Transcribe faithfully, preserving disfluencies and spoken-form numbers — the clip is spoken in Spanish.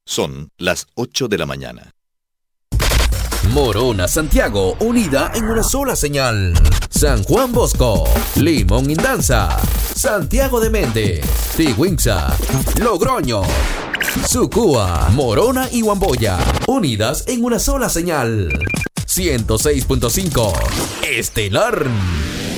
Son las ocho de la mañana. Morona, Santiago, unida en una sola señal. San Juan Bosco, Limón Indanza, Santiago de Méndez, Tigüinza, Logroño, Sucúa, Morona y Huamboya, unidas en una sola señal. ciento seis punto cinco Estelar.